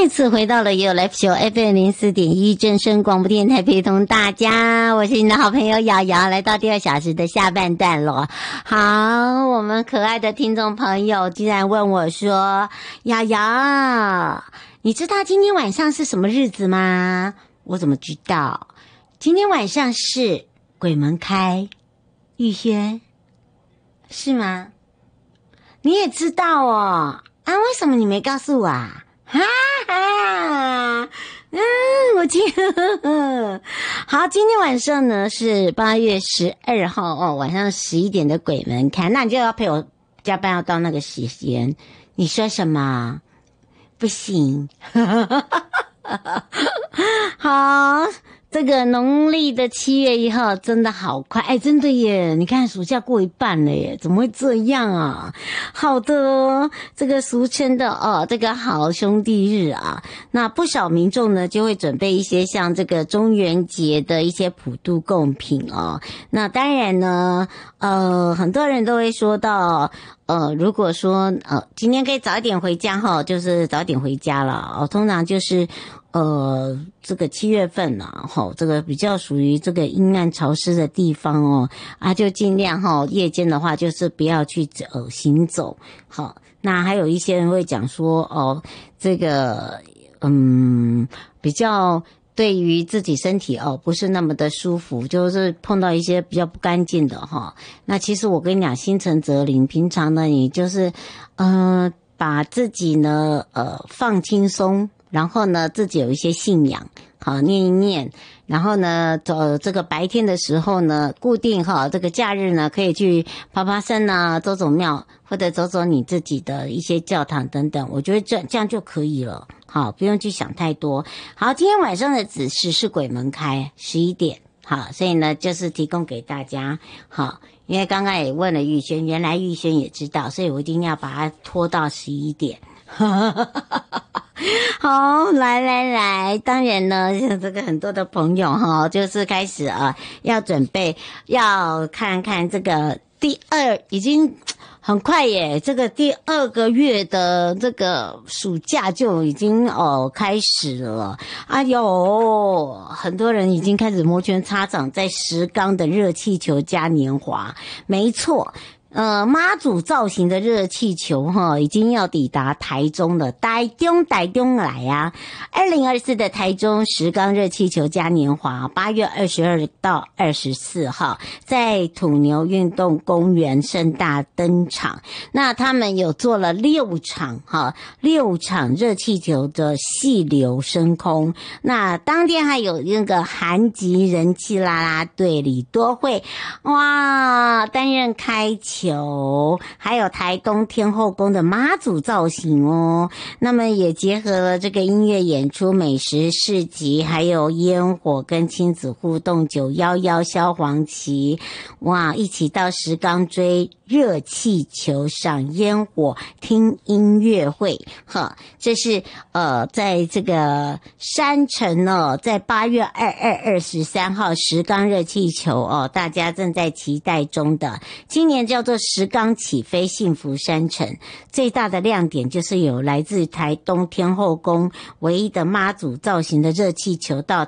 再次回到了也有 Live Show FM04.1正声广播电台，陪同大家，我是你的好朋友瑶瑶，来到第2小时的下半段了。好，我们可爱的听众朋友竟然问我说，瑶瑶，你知道今天晚上是什么日子吗？我怎么知道？今天晚上是鬼门开。玉轩，是吗？你也知道哦。啊，为什么你没告诉我啊？哈哈，我听。好，今天晚上呢是8月12号哦，晚上11点的鬼门开，那你就要陪我加班，要到那个时间。你说什么？不行。好。这个农历的7月1号真的好快，哎，真的耶！你看暑假过一半了耶，怎么会这样啊？好的，这个俗称的这个好兄弟日啊，那不少民众呢就会准备一些像这个中元节的一些普渡贡品哦。那当然呢，很多人都会说到。如果说今天可以早一点回家哈，就是早点回家了哦。通常就是这个7月份啊，这个比较属于这个阴暗潮湿的地方哦，就尽量夜间的话就是不要去行走。好，那还有一些人会讲说这个比较。对于自己身体不是那么的舒服，就是碰到一些比较不干净的那其实我跟你讲，心诚则灵，平常呢你就是把自己呢放轻松，然后呢自己有一些信仰，好念一念，然后呢这个白天的时候呢固定这个假日呢可以去爬爬山啊，走走庙，或者走走你自己的一些教堂等等，我觉得这样就可以了。好，不用去想太多。好，今天晚上的子时是鬼门开11点。好，所以呢就是提供给大家。好，因为刚刚也问了玉轩，原来玉轩也知道，所以我一定要把它拖到11点。好，来，当然呢，这个很多的朋友就是开始要准备要看看这个已经很快耶，这个第2个月的这个暑假就已经开始了。哎呦，很多人已经开始摩拳擦掌在石冈的热气球嘉年华，没错。妈祖造型的热气球已经要抵达台中了，台中来啊！2024的台中石冈热气球嘉年华，8月22到24号在土牛运动公园盛大登场。那他们有做了6场热气球的细流升空。那当天还有那个韩籍人气啦啦队李多惠，哇，担任开球，还有台东天后宫的妈祖造型哦。那么也结合了这个音乐演出、美食市集，还有烟火跟亲子互动，911消黄旗，哇，一起到石冈追热气球、赏烟火、听音乐会。这是在这个山城在8月22、23号石冈热气球大家正在期待中的，今年叫做石冈起飞幸福山城。最大的亮点就是有来自台东天后宫唯一的妈祖造型的热气球到